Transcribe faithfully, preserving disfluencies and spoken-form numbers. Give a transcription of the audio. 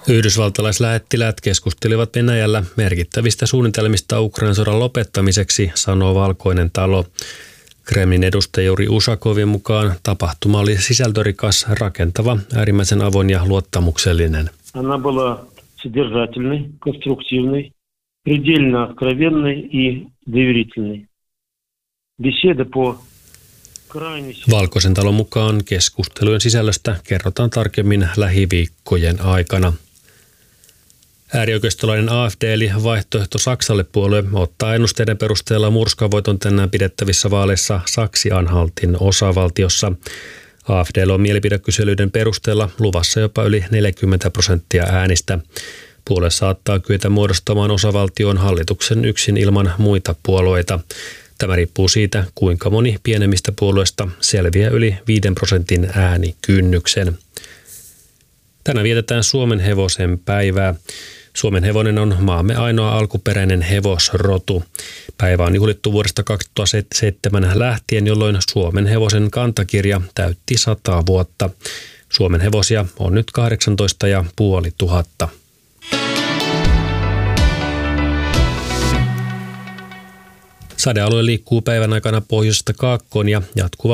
Yhdysvaltalaislähettiläät keskustelivat Venäjällä merkittävistä suunnitelmista Ukrainan sodan lopettamiseksi, sanoo Valkoinen talo. Kremlin edustaja Juri Ushakovin mukaan tapahtuma oli sisältörikas, rakentava, äärimmäisen avoin ja luottamuksellinen. Она была содержательной, конструктивной, предельно откровенной и доверительной. Беседа по Valkoisen talon mukaan keskustelujen sisällöstä kerrotaan tarkemmin lähiviikkojen aikana. Äärioikeistolainen A F D eli Vaihtoehto Saksalle -puolue ottaa ennusteiden perusteella murskavoiton tänään pidettävissä vaaleissa Saksi-Anhaltin osavaltiossa. A F D:llä on mielipidekyselyiden perusteella luvassa jopa yli neljäkymmentä prosenttia äänistä. Puolue saattaa kyetä muodostamaan osavaltion hallituksen yksin ilman muita puolueita. Tämä riippuu siitä, kuinka moni pienemmistä puolueista selviää yli viiden prosentin äänikynnyksen. Tänään vietetään Suomen hevosen päivää. Suomen hevonen on maamme ainoa alkuperäinen hevosrotu. Päivä on juhlittu vuodesta kaksituhattaseitsemän lähtien, jolloin Suomen hevosen kantakirja täytti sata vuotta. Suomen hevosia on nyt kahdeksantoista ja puoli tuhatta. Sadealue liikkuu päivän aikana pohjoisesta kaakkoon ja jatkuva